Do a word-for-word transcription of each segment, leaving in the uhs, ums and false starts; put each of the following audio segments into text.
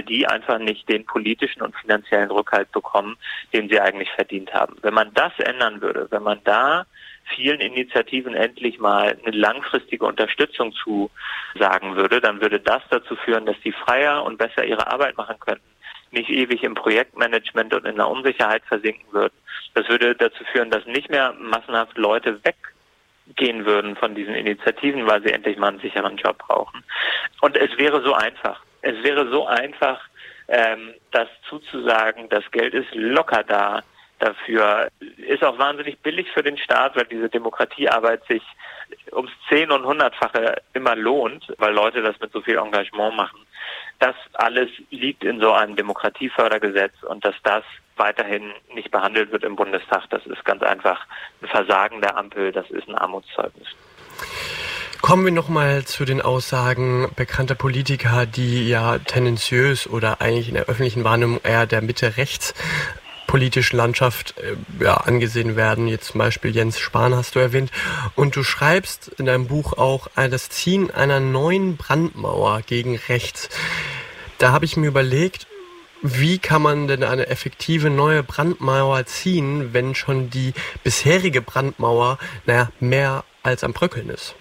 weil die einfach nicht den politischen und finanziellen Rückhalt bekommen, den sie eigentlich verdient haben. Wenn man das ändern würde, wenn man da vielen Initiativen endlich mal eine langfristige Unterstützung zusagen würde, dann würde das dazu führen, dass die freier und besser ihre Arbeit machen könnten, nicht ewig im Projektmanagement und in der Unsicherheit versinken würden. Das würde dazu führen, dass nicht mehr massenhaft Leute weggehen würden von diesen Initiativen, weil sie endlich mal einen sicheren Job brauchen. Und es wäre so einfach. Es wäre so einfach, ähm, das zuzusagen, das Geld ist locker da. Dafür ist auch wahnsinnig billig für den Staat, weil diese Demokratiearbeit sich ums Zehn- und Hundertfache immer lohnt, weil Leute das mit so viel Engagement machen. Das alles liegt in so einem Demokratiefördergesetz und dass das weiterhin nicht behandelt wird im Bundestag, das ist ganz einfach ein Versagen der Ampel, das ist ein Armutszeugnis. Kommen wir nochmal zu den Aussagen bekannter Politiker, die ja tendenziös oder eigentlich in der öffentlichen Wahrnehmung eher der Mitte-Rechts politischen Landschaft äh, ja, angesehen werden. Jetzt zum Beispiel Jens Spahn hast du erwähnt. Und du schreibst in deinem Buch auch äh, das Ziehen einer neuen Brandmauer gegen rechts. Da habe ich mir überlegt, wie kann man denn eine effektive neue Brandmauer ziehen, wenn schon die bisherige Brandmauer, naja, mehr als am Bröckeln ist?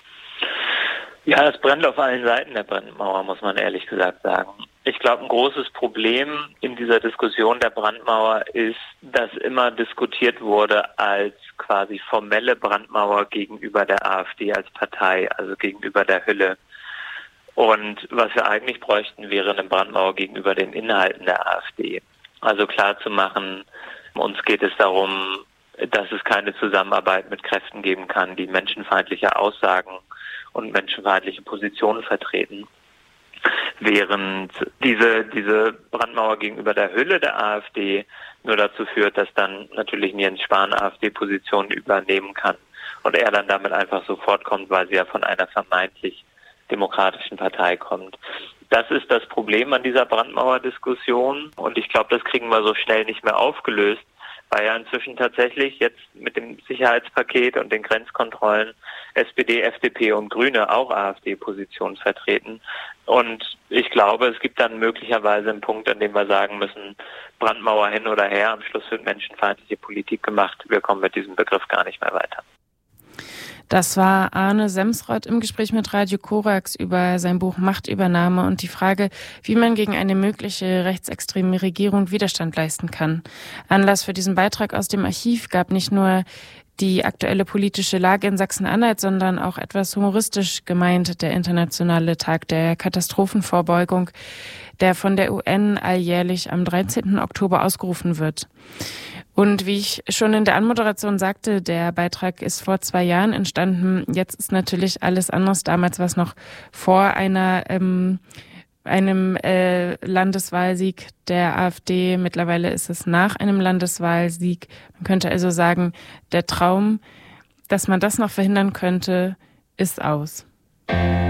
Ja, es brennt auf allen Seiten der Brandmauer, muss man ehrlich gesagt sagen. Ich glaube, ein großes Problem in dieser Diskussion der Brandmauer ist, dass immer diskutiert wurde als quasi formelle Brandmauer gegenüber der AfD als Partei, also gegenüber der Hülle. Und was wir eigentlich bräuchten, wäre eine Brandmauer gegenüber den Inhalten der AfD. Also klar zu machen, uns geht es darum, dass es keine Zusammenarbeit mit Kräften geben kann, die menschenfeindliche Aussagen und menschenfeindliche Positionen vertreten. Während diese, diese Brandmauer gegenüber der Hülle der AfD nur dazu führt, dass dann natürlich Jens Spahn AfD-Positionen übernehmen kann und er dann damit einfach sofort kommt, weil sie ja von einer vermeintlich demokratischen Partei kommt. Das ist das Problem an dieser Brandmauer-Diskussion und ich glaube, das kriegen wir so schnell nicht mehr aufgelöst, weil ja inzwischen tatsächlich jetzt mit dem Sicherheitspaket und den Grenzkontrollen S P D, F D P und Grüne auch AfD-Positionen vertreten. Und ich glaube, es gibt dann möglicherweise einen Punkt, an dem wir sagen müssen, Brandmauer hin oder her, am Schluss wird menschenfeindliche Politik gemacht. Wir kommen mit diesem Begriff gar nicht mehr weiter. Das war Arne Semsrott im Gespräch mit Radio Korax über sein Buch Machtübernahme und die Frage, wie man gegen eine mögliche rechtsextreme Regierung Widerstand leisten kann. Anlass für diesen Beitrag aus dem Archiv gab nicht nur die aktuelle politische Lage in Sachsen-Anhalt, sondern auch etwas humoristisch gemeint, der Internationale Tag der Katastrophenvorbeugung, der von der U N alljährlich am dreizehnten Oktober ausgerufen wird. Und wie ich schon in der Anmoderation sagte, der Beitrag ist vor zwei Jahren entstanden. Jetzt ist natürlich alles anders. Damals war es noch vor einer ähm, einem äh, Landeswahlsieg der AfD. Mittlerweile ist es nach einem Landeswahlsieg. Man könnte also sagen, der Traum, dass man das noch verhindern könnte, ist aus.